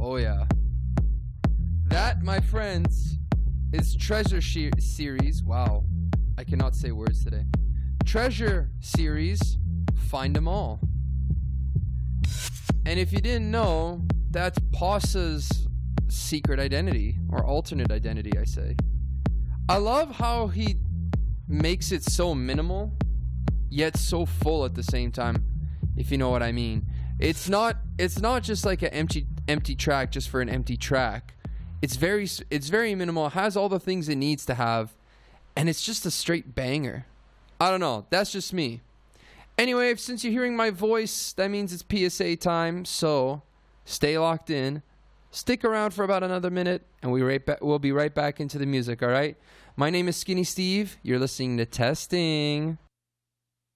Oh, yeah. That, my friends, is Treasure Series. Wow. I cannot say words today. Treasure Series, Find 'Em All. And if you didn't know, that's Passa's secret identity, or alternate identity, I say. I love how he makes it so minimal, yet so full at the same time, if you know what I mean. It's not just like an empty track just for an empty track. It's very minimal. It has all the things it needs to have, and it's just a straight banger. I don't know. That's just me. Anyway, since you're hearing my voice, that means it's PSA time. So stay locked in. Stick around for about another minute, and we'll be right back into the music, all right? My name is Skinny Steve. You're listening to Testing.